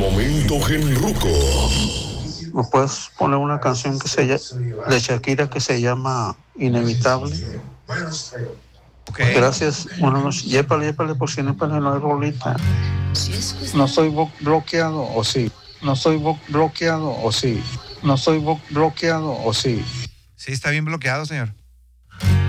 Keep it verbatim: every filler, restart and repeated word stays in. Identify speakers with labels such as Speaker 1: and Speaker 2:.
Speaker 1: momento genruco.
Speaker 2: ¿Me puedes poner una canción que se llama, de Shakira que se llama Inevitable?
Speaker 3: Okay.
Speaker 2: Gracias. Buenas noches. Yépale, yépale, por si no, no hay rolita. No soy bo- bloqueado, o sí. No soy bo- bloqueado, o sí. No soy bo- bloqueado, o sí.
Speaker 3: Sí, está bien bloqueado, señor.